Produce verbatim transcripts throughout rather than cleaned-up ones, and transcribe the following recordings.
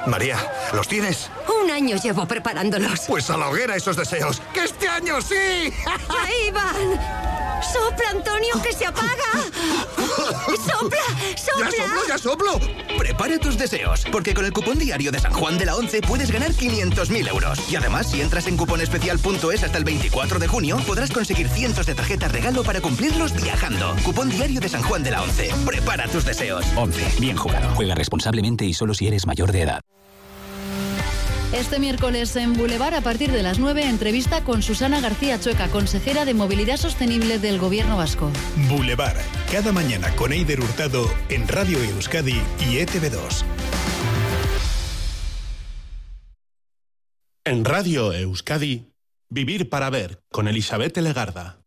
María, ¿los tienes? Un año llevo preparándolos. Pues a la hoguera esos deseos. ¡Que este año sí! ¡Ahí van! ¡Sopla, Antonio, que se apaga! ¡Sopla, sopla! ¡Ya soplo, ya soplo! Prepara tus deseos, porque con el cupón diario de San Juan de la Once puedes ganar quinientos mil euros. Y además, si entras en cuponespecial punto es hasta el veinticuatro de junio, podrás conseguir cientos de tarjetas regalo para cumplirlos viajando. Cupón diario de San Juan de la Once. Prepara tus deseos. Once. Bien jugado. Juega responsablemente y solo si eres mayor de edad. Este miércoles en Boulevard, a partir de las nueve, entrevista con Susana García Chueca, consejera de Movilidad Sostenible del Gobierno Vasco. Boulevard, cada mañana con Eider Hurtado en Radio Euskadi y E T V dos. En Radio Euskadi, Vivir para Ver, con Elizabeth Legarda.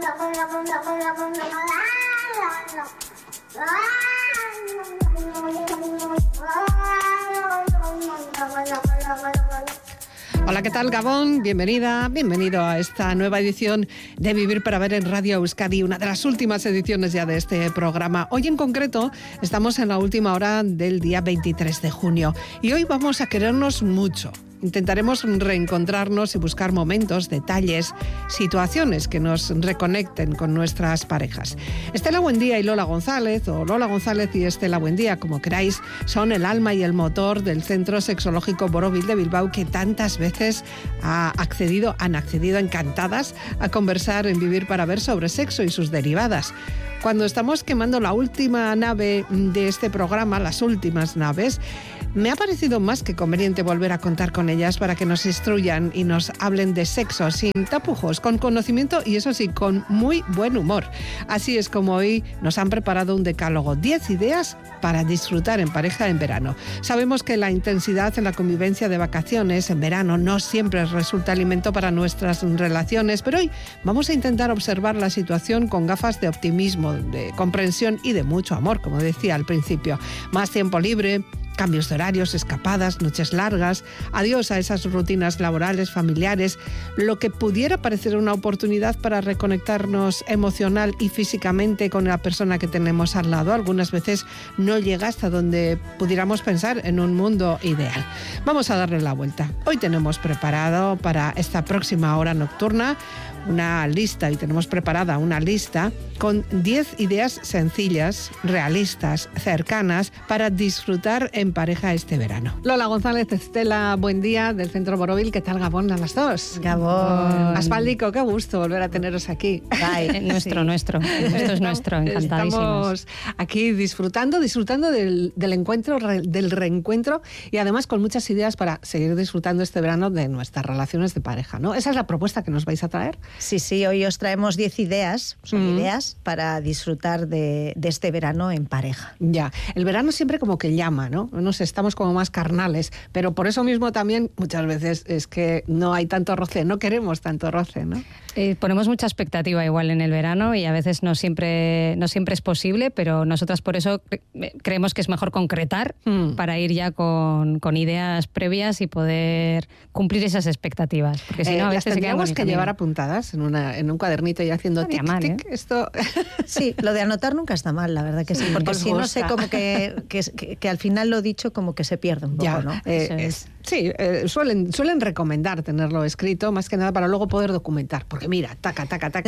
Hola, ¿qué tal, Gabón? Bienvenida, bienvenido a esta nueva edición de Vivir para Ver en Radio Euskadi, una de las últimas ediciones ya de este programa. Hoy en concreto estamos en la última hora del día veintitrés de junio y hoy vamos a querernos mucho. Intentaremos reencontrarnos y buscar momentos, detalles, situaciones que nos reconecten con nuestras parejas. Estela Buendía y Lola González, o Lola González y Estela Buendía, como queráis, son el alma y el motor del Centro Sexológico Borovil de Bilbao, que tantas veces ha accedido, han accedido encantadas a conversar en Vivir para Ver sobre sexo y sus derivadas. Cuando estamos quemando la última nave de este programa, las últimas naves, me ha parecido más que conveniente volver a contar con ellas para que nos instruyan y nos hablen de sexo sin tapujos, con conocimiento y eso sí, con muy buen humor. Así es como hoy nos han preparado un decálogo, diez ideas para disfrutar en pareja en verano. Sabemos que la intensidad en la convivencia de vacaciones en verano no siempre resulta alimento para nuestras relaciones, pero hoy vamos a intentar observar la situación con gafas de optimismo, de comprensión y de mucho amor, como decía al principio. Más tiempo libre, cambios de horarios, escapadas, noches largas, adiós a esas rutinas laborales, familiares, lo que pudiera parecer una oportunidad para reconectarnos emocional y físicamente con la persona que tenemos al lado. Algunas veces no llega hasta donde pudiéramos pensar en un mundo ideal. Vamos a darle la vuelta. Hoy tenemos preparado para esta próxima hora nocturna una lista, y tenemos preparada una lista con diez ideas sencillas, realistas, cercanas para disfrutar en pareja este verano. Lola González, Estela Buendía del Centro Borovil. ¿Qué tal, Gabón, a las dos? Gabón. Aspaldico, qué gusto volver a teneros aquí. Ay, nuestro, sí. nuestro. Esto es nuestro, encantadísimos. Estamos aquí disfrutando, disfrutando del, del encuentro, del reencuentro y además con muchas ideas para seguir disfrutando este verano de nuestras relaciones de pareja, ¿no? Esa es la propuesta que nos vais a traer. Sí, sí, hoy os traemos diez ideas, son mm. ideas para disfrutar de, de este verano en pareja. Ya, el verano siempre como que llama, ¿no? No sé, estamos como más carnales, pero por eso mismo también muchas veces es que no hay tanto roce, no queremos tanto roce, ¿no? Eh, ponemos mucha expectativa igual en el verano y a veces no siempre, no siempre es posible, pero nosotras por eso cre- creemos que es mejor concretar mm. para ir ya con, con ideas previas y poder cumplir esas expectativas. Porque si eh, no, a veces se tendríamos que llevar apuntadas en, una, en un cuadernito y haciendo tic, mal, tic, ¿eh? Esto... Sí, lo de anotar nunca está mal, la verdad que sí, porque si no sé, como que, que, que, que al final lo dicho como que se pierde un poco, ya, ¿no? Eh, es. Sí, eh, suelen, suelen recomendar tenerlo escrito, más que nada para luego poder documentar, porque mira, taca, taca, taca,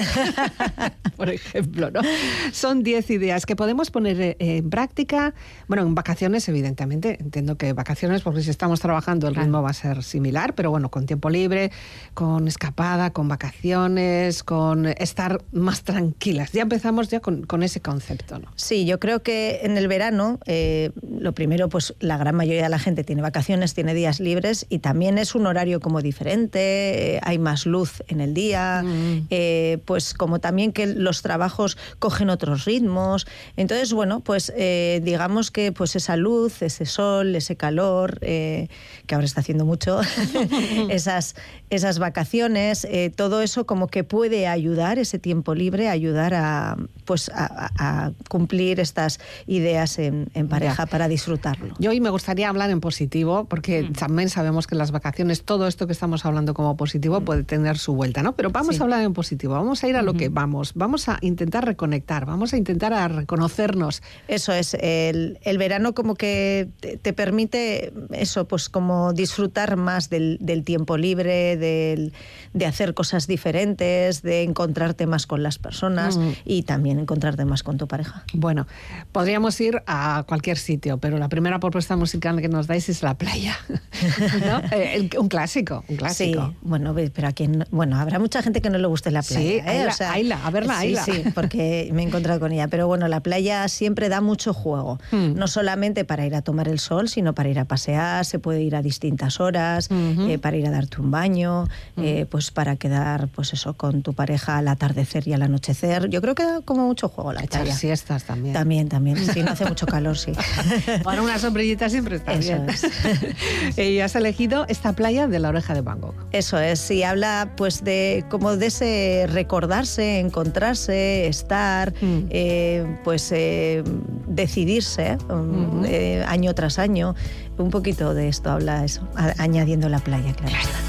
por ejemplo, ¿no? Son diez ideas que podemos poner eh, en práctica, bueno, en vacaciones, evidentemente, entiendo que vacaciones, porque si estamos trabajando el claro. ritmo va a ser similar, pero bueno, con tiempo libre, con escapada, con vacaciones, con estar más tranquilas. Ya empezamos ya con, con ese concepto, ¿no? Sí, yo creo que en el verano, eh, lo primero, pues la gran mayoría de la gente tiene vacaciones, tiene días libres y también es un horario como diferente, eh, hay más luz en el día, mm. eh, pues como también que los trabajos cogen otros ritmos. Entonces, bueno, pues eh, digamos que pues esa luz, ese sol, ese calor, eh, que ahora está haciendo mucho, esas, esas vacaciones, eh, todo eso como que puede ayudar, ese tiempo libre, ayudar a, pues, a, a cumplir estas ideas en, en pareja ya. Para disfrutarlo. Yo hoy me gustaría hablar en positivo, porque mm. también sabemos que en las vacaciones todo esto que estamos hablando como positivo mm. puede tener su vuelta, ¿no? Pero vamos sí. a hablar en positivo, vamos a ir a lo mm-hmm. que vamos, vamos a intentar reconectar, vamos a intentar a reconocernos. Eso es, el, el verano como que te, te permite eso, pues como disfrutar más del, del tiempo libre, del, de hacer cosas diferentes, de encontrarte más con las personas mm. y también encontrarte más con tu pareja. Bueno, podríamos ir a cualquier sitio, pero la primera propuesta musical que nos dais es la playa, ¿no? eh, un clásico, un clásico. Sí, bueno, pero a quien, bueno, habrá mucha gente que no le guste la playa. Sí, ¿eh? Ayla, o sea, Ayla, a verla, sí, Ayla. Sí, porque me he encontrado con ella. Pero bueno, la playa siempre da mucho juego, mm. no solamente para ir a tomar el sol, sino para ir a pasear, se puede ir a distintas horas, mm-hmm. eh, para ir a darte un baño, mm. eh, pues para quedar, pues eso, con tu pareja al atardecer y al anochecer. Yo creo que da como mucho juego la Echar playa. Siestas también. También, también. Sí, no hace mucho calor, sí. Para una sombrillita siempre está Eso bien. Es. Y has elegido esta playa de la Oreja de Van Gogh. Eso es, sí, habla pues de como de ese recordarse, encontrarse, estar, mm. eh, pues eh, decidirse um, mm-hmm. eh, año tras año. Un poquito de esto habla eso, a, añadiendo la playa, claro.